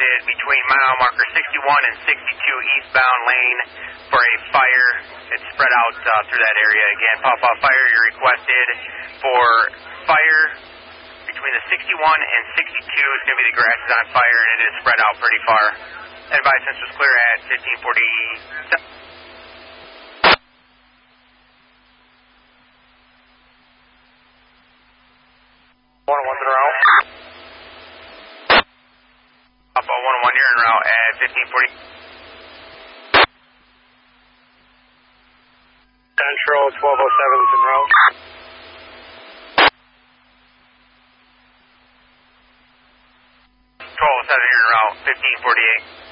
requested between mile marker 61 and 62 eastbound lane for a fire. It's spread out through that area. Again, Pawpaw Fire, you're requested for fire between the 61 and 62. It's going to be the grass is on fire, and it is spread out pretty far. Advice since was clear at 1547. 101's en route. Papa 101, you're en route at 1540. Central 1207's en route. 1207, you're en route, 1548.